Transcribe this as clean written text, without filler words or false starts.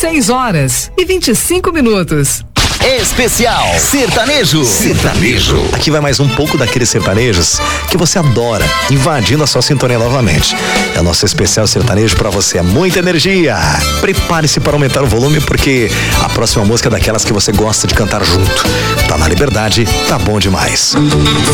6h25. Especial Sertanejo. Sertanejo. Aqui vai mais um pouco daqueles sertanejos que você adora, invadindo a sua sintonia novamente. É o nosso especial sertanejo pra você, é muita energia. Prepare-se para aumentar o volume, porque a próxima música é daquelas que você gosta de cantar junto. Tá na liberdade, tá bom demais.